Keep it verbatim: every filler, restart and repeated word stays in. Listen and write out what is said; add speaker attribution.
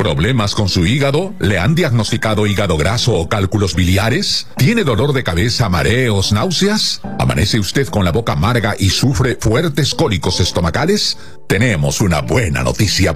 Speaker 1: ¿Problemas con su hígado? ¿Le han diagnosticado hígado graso o cálculos biliares? ¿Tiene dolor de cabeza, mareos, náuseas? ¿Amanece usted con la boca amarga y sufre fuertes cólicos estomacales? Tenemos una buena noticia